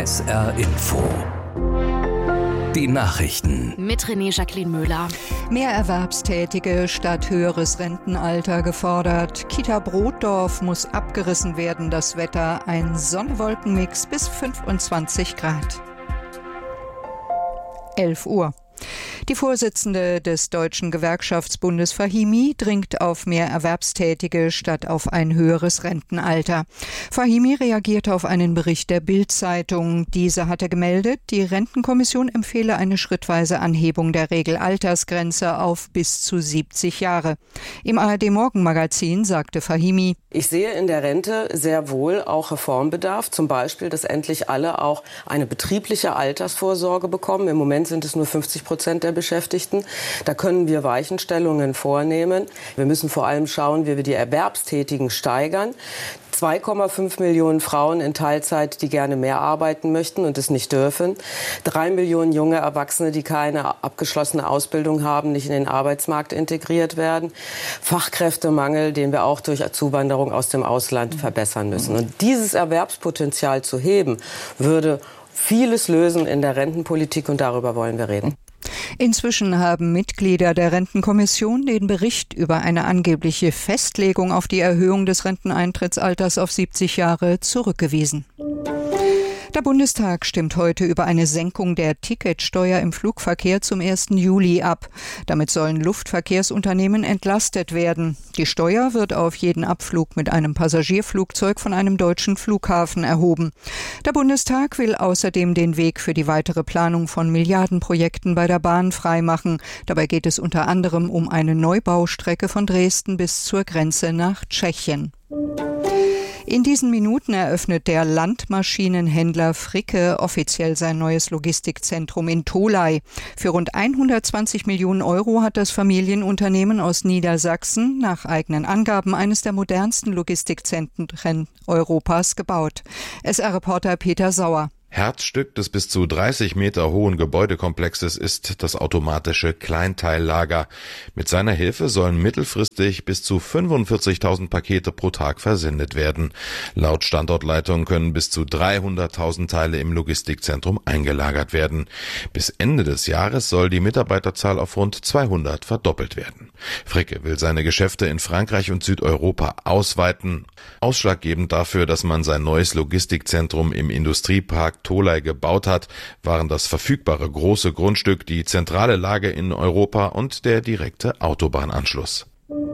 SR Info. Die Nachrichten. Mit René-Jacqueline Möhler. Mehr Erwerbstätige statt höheres Rentenalter gefordert. Kita Brotdorf muss abgerissen werden. Das Wetter ein Sonne-Wolken-Mix bis 25 Grad. 11 Uhr. Die Vorsitzende des Deutschen Gewerkschaftsbundes Fahimi dringt auf mehr Erwerbstätige statt auf ein höheres Rentenalter. Fahimi reagierte auf einen Bericht der Bild-Zeitung. Diese hatte gemeldet, die Rentenkommission empfehle eine schrittweise Anhebung der Regelaltersgrenze auf bis zu 70 Jahre. Im ARD-Morgenmagazin sagte Fahimi: Ich sehe in der Rente sehr wohl auch Reformbedarf. Zum Beispiel, dass endlich alle auch eine betriebliche Altersvorsorge bekommen. Im Moment sind es nur 50% der Beschäftigten. Da können wir Weichenstellungen vornehmen. Wir müssen vor allem schauen, wie wir die Erwerbstätigen steigern. 2,5 Millionen Frauen in Teilzeit, die gerne mehr arbeiten möchten und es nicht dürfen. 3 Millionen junge Erwachsene, die keine abgeschlossene Ausbildung haben, nicht in den Arbeitsmarkt integriert werden. Fachkräftemangel, den wir auch durch Zuwanderung aus dem Ausland verbessern müssen. Und dieses Erwerbspotenzial zu heben, würde vieles lösen in der Rentenpolitik, und darüber wollen wir reden. Inzwischen haben Mitglieder der Rentenkommission den Bericht über eine angebliche Festlegung auf die Erhöhung des Renteneintrittsalters auf 70 Jahre zurückgewiesen. Der Bundestag stimmt heute über eine Senkung der Ticketsteuer im Flugverkehr zum 1. Juli ab. Damit sollen Luftverkehrsunternehmen entlastet werden. Die Steuer wird auf jeden Abflug mit einem Passagierflugzeug von einem deutschen Flughafen erhoben. Der Bundestag will außerdem den Weg für die weitere Planung von Milliardenprojekten bei der Bahn freimachen. Dabei geht es unter anderem um eine Neubaustrecke von Dresden bis zur Grenze nach Tschechien. In diesen Minuten eröffnet der Landmaschinenhändler Fricke offiziell sein neues Logistikzentrum in Tholey. Für rund 120 Millionen Euro hat das Familienunternehmen aus Niedersachsen nach eigenen Angaben eines der modernsten Logistikzentren Europas gebaut. SR-Reporter Peter Sauer. Herzstück des bis zu 30 Meter hohen Gebäudekomplexes ist das automatische Kleinteillager. Mit seiner Hilfe sollen mittelfristig bis zu 45.000 Pakete pro Tag versendet werden. Laut Standortleitung können bis zu 300.000 Teile im Logistikzentrum eingelagert werden. Bis Ende des Jahres soll die Mitarbeiterzahl auf rund 200 verdoppelt werden. Fricke will seine Geschäfte in Frankreich und Südeuropa ausweiten. Ausschlaggebend dafür, dass man sein neues Logistikzentrum im Industriepark Tholey gebaut hat, waren das verfügbare große Grundstück, die zentrale Lage in Europa und der direkte Autobahnanschluss.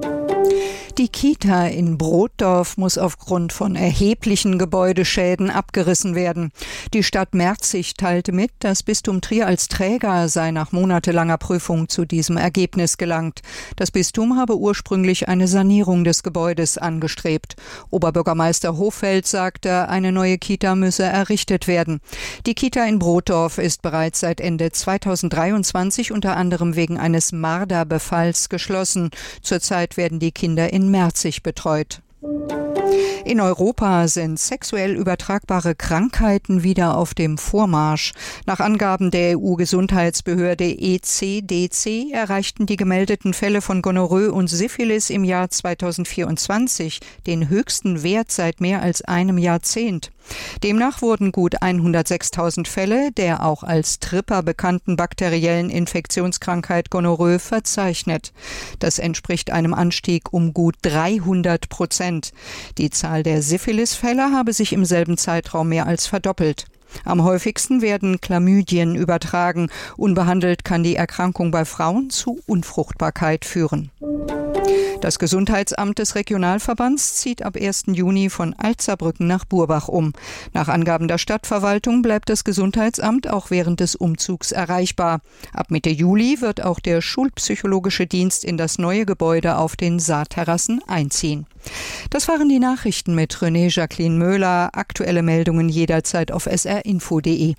Die Kita in Brotdorf muss aufgrund von erheblichen Gebäudeschäden abgerissen werden. Die Stadt Merzig teilte mit, das Bistum Trier als Träger sei nach monatelanger Prüfung zu diesem Ergebnis gelangt. Das Bistum habe ursprünglich eine Sanierung des Gebäudes angestrebt. Oberbürgermeister Hofeld sagte, eine neue Kita müsse errichtet werden. Die Kita in Brotdorf ist bereits seit Ende 2023 unter anderem wegen eines Marderbefalls geschlossen. Zurzeit werden die Kinder in Merzig betreut. In Europa sind sexuell übertragbare Krankheiten wieder auf dem Vormarsch. Nach Angaben der EU-Gesundheitsbehörde ECDC erreichten die gemeldeten Fälle von Gonorrhoe und Syphilis im Jahr 2024 den höchsten Wert seit mehr als einem Jahrzehnt. Demnach wurden gut 106.000 Fälle der auch als Tripper bekannten bakteriellen Infektionskrankheit Gonorrhoe verzeichnet. Das entspricht einem Anstieg um gut 300%. Die Zahl der Syphilis-Fälle habe sich im selben Zeitraum mehr als verdoppelt. Am häufigsten werden Chlamydien übertragen. Unbehandelt kann die Erkrankung bei Frauen zu Unfruchtbarkeit führen. Das Gesundheitsamt des Regionalverbands zieht ab 1. Juni von Altsaarbrücken nach Burbach um. Nach Angaben der Stadtverwaltung bleibt das Gesundheitsamt auch während des Umzugs erreichbar. Ab Mitte Juli wird auch der schulpsychologische Dienst in das neue Gebäude auf den Saarterrassen einziehen. Das waren die Nachrichten mit René-Jacqueline Möhler. Aktuelle Meldungen jederzeit auf srinfo.de.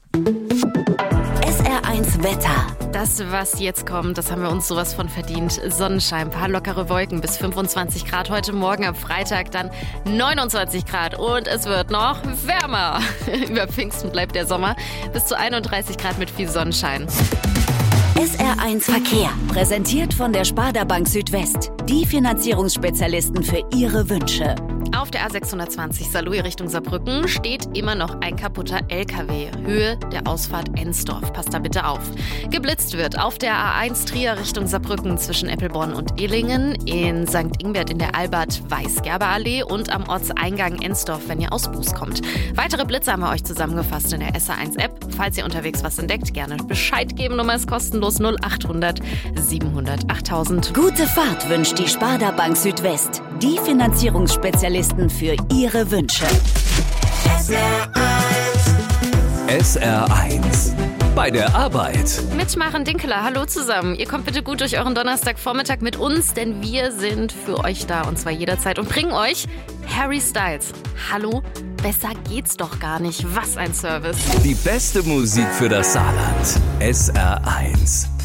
SR1 Wetter. Das, was jetzt kommt, das haben wir uns sowas von verdient. Sonnenschein, paar lockere Wolken bis 25 Grad. Heute Morgen am Freitag dann 29 Grad und es wird noch wärmer. Über Pfingsten bleibt der Sommer bis zu 31 Grad mit viel Sonnenschein. SR1 Verkehr, präsentiert von der Sparda Bank Südwest. Die Finanzierungsspezialisten für Ihre Wünsche. Auf Auf der A620 Saarlouis Richtung Saarbrücken steht immer noch ein kaputter LKW. Höhe der Ausfahrt Ensdorf. Passt da bitte auf. Geblitzt wird auf der A1 Trier Richtung Saarbrücken zwischen Eppelborn und Illingen, in St. Ingbert in der Albert-Weiß-Gerber-Allee und am Ortseingang Ensdorf, wenn ihr aus Buß kommt. Weitere Blitze haben wir euch zusammengefasst in der SA1-App. Falls ihr unterwegs was entdeckt, gerne Bescheid geben. Nummer ist kostenlos 0800 700 8000. Gute Fahrt wünscht die Sparda Bank Südwest. Die Finanzierungsspezialisten für Ihre Wünsche. SR1 bei der Arbeit. Mit Maren Dinkeler, hallo zusammen. Ihr kommt bitte gut durch euren Donnerstagvormittag mit uns, denn wir sind für euch da und zwar jederzeit und bringen euch Harry Styles. Hallo, besser geht's doch gar nicht. Was ein Service. Die beste Musik für das Saarland. SR1.